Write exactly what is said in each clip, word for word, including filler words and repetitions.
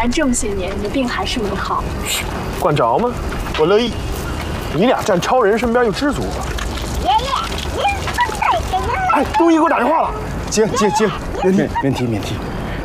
然这么些年你的病还是没好， 管着吗？我乐意。你俩站超人身边就知足了。 爷爷，您快点呀！ 哎，东一给我打电话了，接接接，免免免提免提。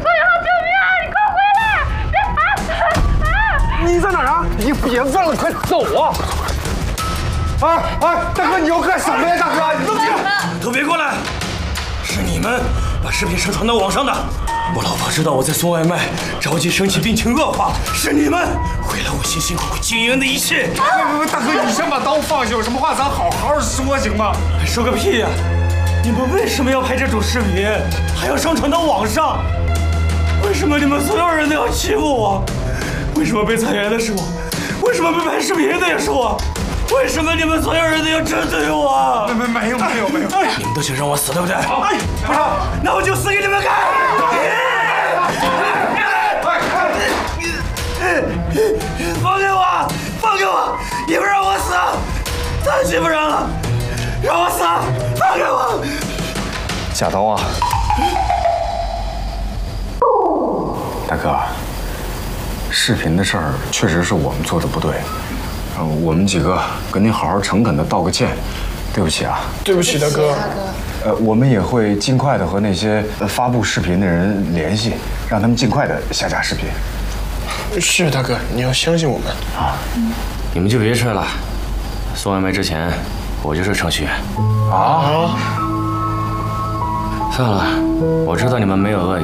你在哪儿啊？你别问了，快走啊！哎哎，大哥，你要干什么呀？大哥，你冷静， 都别过来！是你们把视频上传到网上的。我老婆知道我在送外卖，着急生气，病情恶化，是你们毁了我辛辛苦苦经营的一切。 不不不，大哥，你先把刀放下，有什么话咱好好说，行吗？ 说个屁呀！你们为什么要拍这种视频，还要上传到网上？为什么你们所有人都要欺负我？为什么被裁员的是我？为什么被拍视频的也是我？为什么你们所有人都要针对我？ 没没没有没有没有， 你们都想让我死对不对？哎，不是，那我就死给你们看！放开我！放开我！你不让我死，太欺负人了！让我死！放开我！ 假刀啊！大哥，视频的事儿确实是我们做的不对，呃，我们几个跟您好好诚恳的道个歉，对不起啊。 对不起，大哥。 呃，我们也会尽快的和那些呃发布视频的人联系，让他们尽快的下架视频。 是大哥，你要相信我们啊！你们就别吹了，送外卖之前我就是程序员。 啊！ 算了，我知道你们没有恶意，